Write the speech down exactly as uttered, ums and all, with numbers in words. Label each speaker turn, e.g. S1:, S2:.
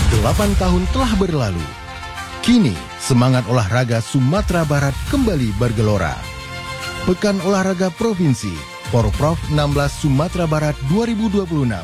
S1: Delapan tahun telah berlalu. Kini, semangat olahraga Sumatera Barat kembali bergelora. Pekan Olahraga Provinsi Porprov enam belas Sumatera Barat dua ribu dua puluh enam